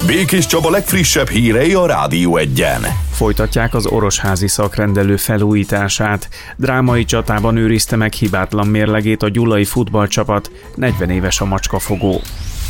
Békés Csaba legfrissebb hírei a Rádió Egyen. Folytatják az orosházi szakrendelő felújítását. Drámai csatában őrizte meg hibátlan mérlegét a gyulai futballcsapat, 40 éves a macskafogó.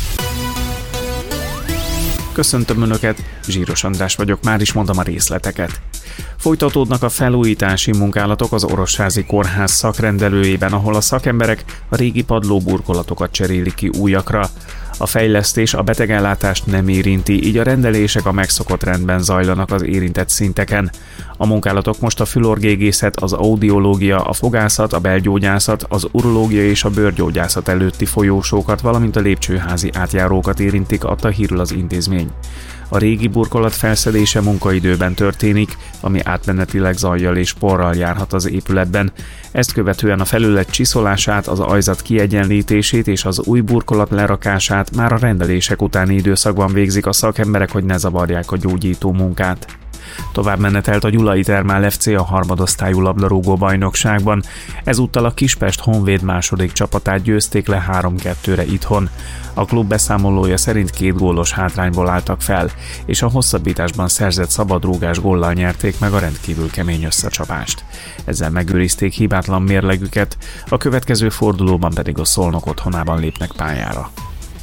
Köszöntöm Önöket, Zsíros András vagyok, már is mondom a részleteket. Folytatódnak a felújítási munkálatok az orosházi kórház szakrendelőjében, ahol a szakemberek a régi padlóburkolatokat cserélik ki újakra. A fejlesztés a betegellátást nem érinti, így a rendelések a megszokott rendben zajlanak az érintett szinteken. A munkálatok most a fülorgégészet, az audiológia, a fogászat, a belgyógyászat, az urológia és a bőrgyógyászat előtti folyósókat, valamint a lépcsőházi átjárókat érintik, adta hírül az intézmény. A régi burkolat felszedése munkaidőben történik, ami átmenetileg zajjal és porral járhat az épületben. Ezt követően a felület csiszolását, az ajzat kiegyenlítését és az új burkolat lerakását már a rendelések utáni időszakban végzik a szakemberek, hogy ne zavarják a gyógyító munkát. Tovább menetelt a Gyulai Thermál FC a harmadosztályú labdarúgó bajnokságban. Ezúttal a Kispest Honvéd második csapatát győzték le 3-2-re itthon. A klub beszámolója szerint 2 gólos hátrányból álltak fel, és a hosszabbításban szerzett szabadrúgás góllal nyerték meg a rendkívül kemény összecsapást. Ezzel megőrizték hibátlan mérlegüket, a következő fordulóban pedig a Szolnok otthonában lépnek pályára.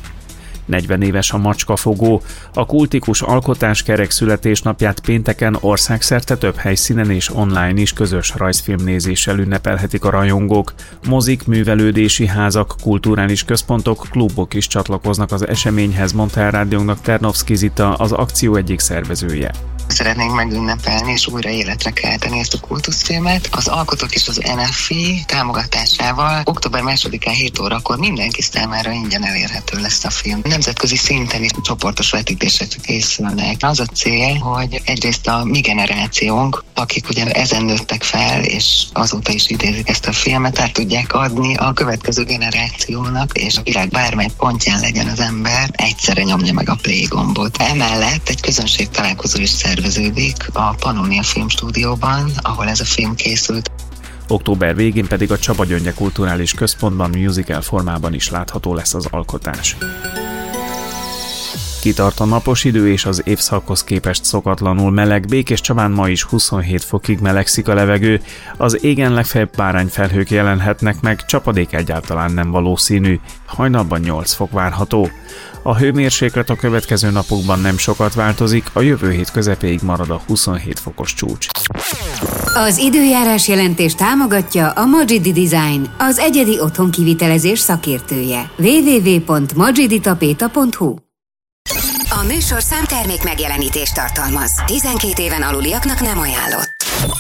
40 éves a macskafogó. A kultikus alkotáskerek születésnapját pénteken országszerte több helyszínen és online is közös rajzfilmnézéssel ünnepelhetik a rajongók. Mozik, művelődési házak, kulturális központok, klubok is csatlakoznak az eseményhez, mondta el rádiónknak Ternovszky Zita, az akció egyik szervezője. Szeretnénk megünnepelni és újra életre kelteni ezt a kultuszfilmet. Az alkotók és az NFI támogatásával október 2-án 7 órakor mindenki számára ingyen elérhető lesz a film. Nemzetközi szinten is csoportos vetítések készülnek. Az a cél, hogy egyrészt a mi generációnk, akik ugye ezen nőttek fel, és azóta is idézik ezt a filmet, át tudják adni a következő generációnak, és a világ bármely pontján legyen az ember, egyszerre nyomja meg a play gombot. Emellett egy közönség találkozó is szerveződik a Pannonia Filmstúdióban, ahol ez a film készült. Október végén pedig a Csaba Gyöngye Kulturális Központban musical formában is látható lesz az alkotás. Kitart a napos idő és az évszakhoz képest szokatlanul meleg. Békés Csabán ma is 27 fokig melegszik a levegő, az égen legfeljebb bárányfelhők jelenhetnek meg, csapadék egyáltalán nem valószínű, hajnalban 8 fok várható. A hőmérséklet a következő napokban nem sokat változik, a jövő hét közepéig marad a 27 fokos csúcs. Az időjárás jelentés támogatja a Magidi Design, az egyedi otthonkivitelezés szakértője. www.magiditapeta.hu. A műsor számtermék megjelenítést tartalmaz. 12 éven aluliaknak nem ajánlott.